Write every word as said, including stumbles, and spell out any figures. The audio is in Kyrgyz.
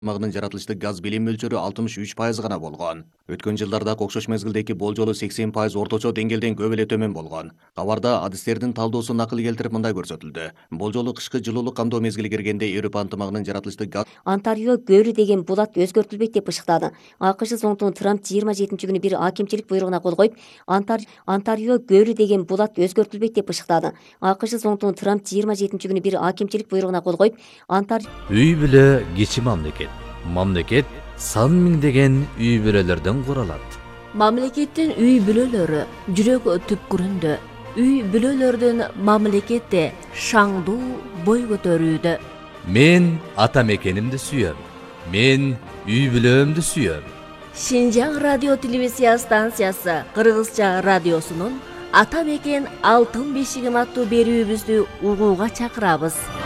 тармагынын жаратылыштык газ билим мөлчөрү алтымыш үч пайыз гана болгон. Өткөн жылдарда окшош мезгилдеги болжолу сексен пайыз орточо деңгээлден көп эле төмөн болгон. Кабарда адистердин талдоосу накыл келтирип мындай көрсөтүлдү. Болжолу кышкы жылуулук камдоо мезгили киргенде Европа ынтымагынын жаратылыштык газ Онтарио гөлү деген булат өзгөртүлбөйт деп ышыктады. АКШ Зоңтун Трамп жыйырма жетинчи күнү бир акимчилик буйругуна кол коюп, Онтарио гөлү деген булат өзгөртүлбөйт деп ышыктады. АКШ Зоңтун Трамп жыйырма жетинчи күнү бир акимчилик буйругуна кол коюп, Онтарио Үй бүлө кичи мамлекет. Мамлекет сан миңдеген үй бүлөлөрдөн куралат. Мамлекеттин үй бүлөлөрү жүрөк түпкүрүндө. Үй бүлөлөрдүн мамлекетте шаңдуу бой көтөрүүдө. Мен ата мекенимди сүйөм. Мен үй бүлөмдү сүйөм. Шинжаң радио телевизия станциясы Кыргызча радиосунун Ата мекен алтын бешигим аттуу берүүбүздү угууга чакырабыз.